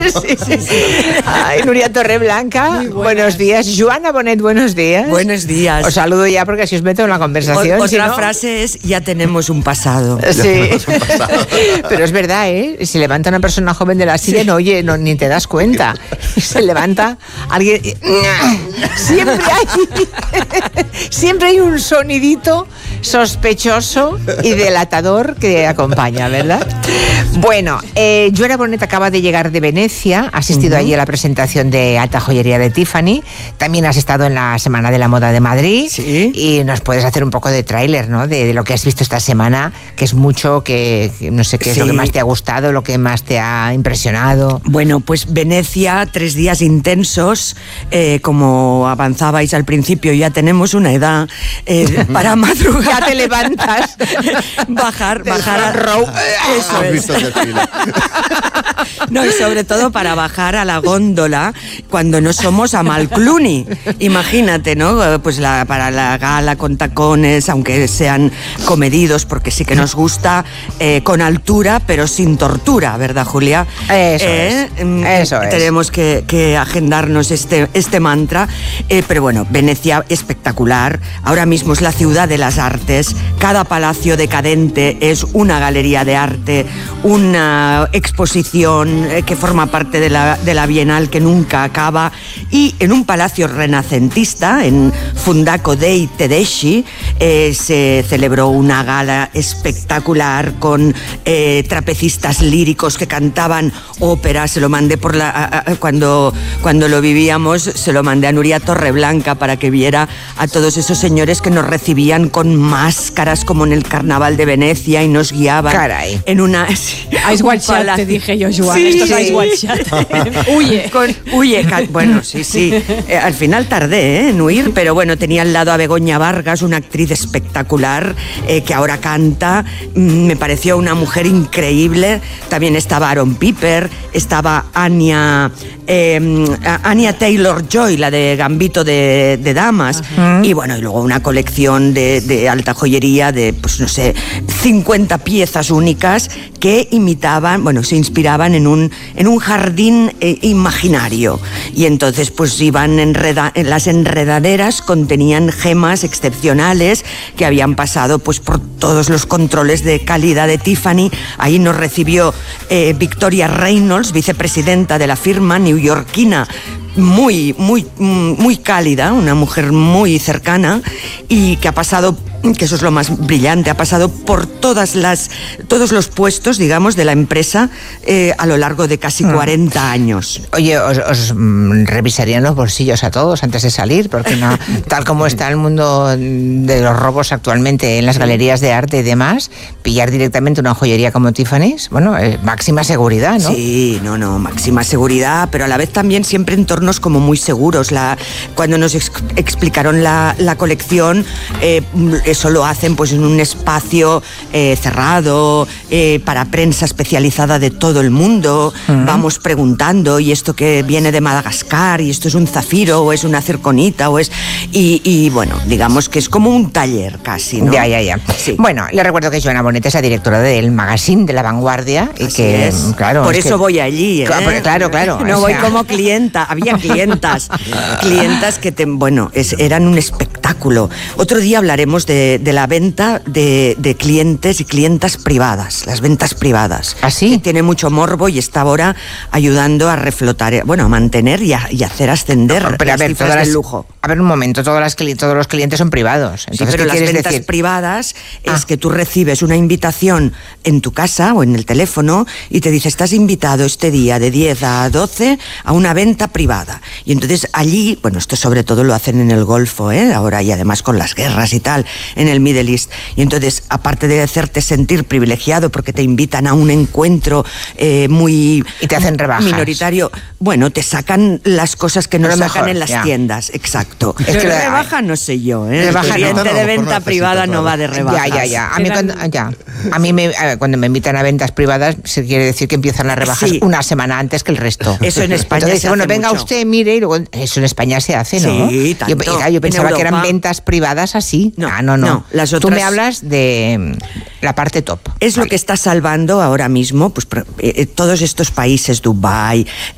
Sí. Ay, Nuria Torreblanca, buenos días. Joana Bonet, buenos días. Buenos días. Os saludo ya porque así os meto en la conversación. Otra frase es, ya tenemos un pasado. Sí, pero es verdad, ¿eh? Se levanta una persona joven de la silla y no oye, ni te das cuenta. Se levanta alguien... Siempre hay un sonidito sospechoso y delatador que acompaña, ¿verdad? Bueno, Joana Bonet acaba de llegar de Venecia, ha asistido allí a la presentación de alta joyería de Tiffany, también has estado en la Semana de la Moda de Madrid. Sí. Y nos puedes hacer un poco de tráiler, ¿no? De lo que has visto esta semana, que es mucho, que no sé qué es lo que más te ha gustado, lo que más te ha impresionado. Bueno, pues Venecia, 3 días intensos, como avanzabais al principio, ya tenemos una edad para madrugar. Ya te levantas. bajar Eso es. No, y sobre todo para bajar a la góndola cuando no somos Amal Clooney. Imagínate, ¿no? Pues para la gala con tacones, aunque sean comedidos, porque sí que nos gusta, con altura, pero sin tortura, ¿verdad, Julia? Eso es. Tenemos que agendarnos este mantra. Pero bueno, Venecia espectacular. Ahora mismo es la ciudad de las artes. Cada palacio decadente es una galería de arte, una exposición que forma parte de la Bienal que nunca acaba, y en un palacio renacentista, en Fundaco dei Tedeschi, se celebró una gala espectacular con trapecistas líricos que cantaban ópera. Se lo mandé cuando lo vivíamos, se lo mandé a Nuria Torreblanca para que viera a todos esos señores que nos recibían con máscaras como en el Carnaval de Venecia y nos guiaban. Caray. En una... Ice White Shot, te dije yo, Joan. Sí. Esto es Ice White Shot. Huye. Bueno, sí. Al final tardé en huir, pero bueno, tenía al lado a Begoña Vargas, una actriz espectacular que ahora canta. Me pareció una mujer increíble. También estaba Aaron Piper, estaba Anya Taylor-Joy, la de Gambito de Damas. Y bueno, y luego una colección de alta joyería de, pues no sé, 50 piezas únicas que se inspiraban en un jardín imaginario. Y entonces pues iban en las enredaderas contenían gemas excepcionales que habían pasado pues por todos los controles de calidad de Tiffany. Ahí nos recibió Victoria Reynolds, vicepresidenta de la firma neoyorquina, muy cálida, una mujer muy cercana, y que ha pasado, que eso es lo más brillante, ha pasado por todos los puestos, digamos, de la empresa a lo largo de casi 40 años. Oye, os revisarían los bolsillos a todos antes de salir, porque no, tal como está el mundo de los robos actualmente en las galerías de arte y demás, pillar directamente una joyería como Tiffany's, bueno, máxima seguridad, ¿no? Sí, máxima seguridad, pero a la vez también siempre entornos como muy seguros. Cuando nos explicaron la colección, eso lo hacen pues en un espacio cerrado, para prensa especializada de todo el mundo. Vamos preguntando, y esto que viene de Madagascar, y esto es un zafiro, o es una circonita, y bueno, digamos que es como un taller casi, ¿no? Ya. Sí. Bueno, le recuerdo que Joana Bonet es la directora del magazine de La Vanguardia, y así que es. Claro, por eso voy allí, ¿eh? Claro. No voy como clienta. Había clientas que eran un espectáculo. Otro día hablaremos de la venta de clientes y clientas privadas, las ventas privadas. ¿Ah, sí? Que tiene mucho morbo y está ahora ayudando a reflotar, a mantener y hacer ascender pero las cifras del lujo. A ver, un momento, todos los clientes son privados. Entonces, sí, pero las ventas privadas es que tú recibes una invitación en tu casa o en el teléfono y te dice: estás invitado este día de 10 a 12 a una venta privada. Y entonces allí, bueno, esto sobre todo lo hacen en el Golfo, ahora, y además con las guerras y tal, en el Middle East. Y entonces, aparte de hacerte sentir privilegiado porque te invitan a un encuentro y te hacen rebajas, minoritario, bueno, te sacan las cosas que no sacan en las tiendas. Exacto. Es que la rebaja no sé yo, el cliente de venta privada no va de rebajas. Ya. A mí cuando me invitan a ventas privadas, se quiere decir que empiezan las rebajas una semana antes que el resto. Eso en España entonces, se hace venga mucho. Usted, mire, y luego eso en España se hace, ¿no? Sí, tanto. Yo pensaba que eran ventas privadas así. No. Las otras... Tú me hablas de la parte top. Es lo que está salvando ahora mismo, pues todos estos países, Dubái,